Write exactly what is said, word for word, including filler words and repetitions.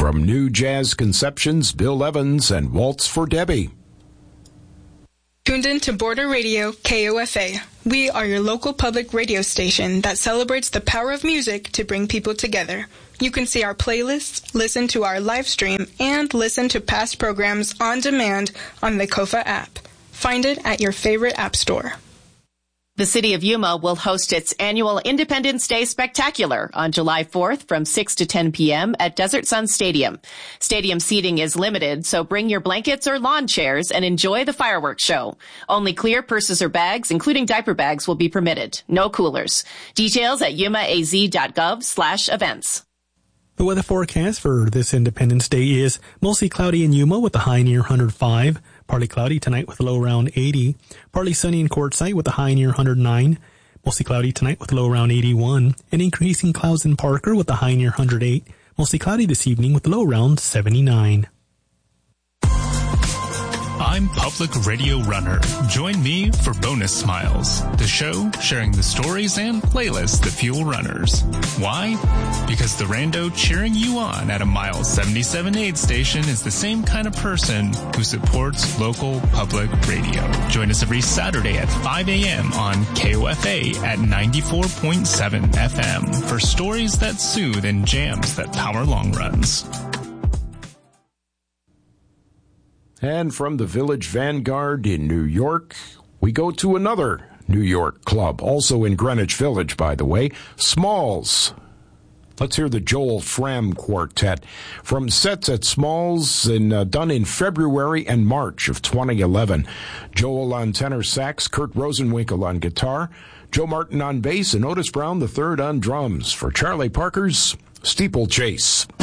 from New Jazz Conceptions, Bill Evans, and Waltz for Debbie. Tuned in to Border Radio, K O F A. We are your local public radio station that celebrates the power of music to bring people together. You can see our playlists, listen to our live stream, and listen to past programs on demand on the Kofa app. Find it at your favorite app store. The City of Yuma will host its annual Independence Day Spectacular on July fourth from six to ten p.m. at Desert Sun Stadium. Stadium seating is limited, so bring your blankets or lawn chairs and enjoy the fireworks show. Only clear purses or bags, including diaper bags, will be permitted. No coolers. Details at yumaaz.gov slash events. The weather forecast for this Independence Day is mostly cloudy in Yuma with a high near one hundred five. Partly cloudy tonight with a low around eighty. Partly sunny in Quartzsite with a high near one hundred nine. Mostly cloudy tonight with a low around eighty-one. And increasing clouds in Parker with a high near one hundred eight. Mostly cloudy this evening with a low around seventy-nine. I'm Public Radio Runner. Join me for Bonus Smiles, the show sharing the stories and playlists that fuel runners. Why? Because the rando cheering you on at a mile seventy-seven aid station is the same kind of person who supports local public radio. Join us every Saturday at five a.m. on K O F A at ninety-four point seven F M for stories that soothe and jams that power long runs. And from the Village Vanguard in New York, we go to another New York club, also in Greenwich Village, by the way, Smalls. Let's hear the Joel Fram Quartet from sets at Smalls in, uh, done in February and March of twenty eleven. Joel on tenor sax, Kurt Rosenwinkel on guitar, Joe Martin on bass, and Otis Brown the third on drums for Charlie Parker's Steeplechase.